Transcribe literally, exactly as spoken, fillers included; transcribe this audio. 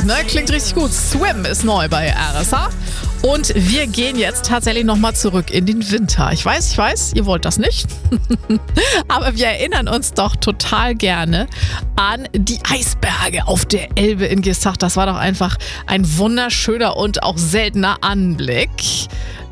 ne? Klingt richtig gut. Swim ist neu bei R S A. Und wir gehen jetzt tatsächlich nochmal zurück in den Winter. Ich weiß, ich weiß, ihr wollt das nicht. Aber wir erinnern uns doch total gerne an die Eisberge auf der Elbe in Geesthacht. Das war doch einfach ein wunderschöner und auch seltener Anblick.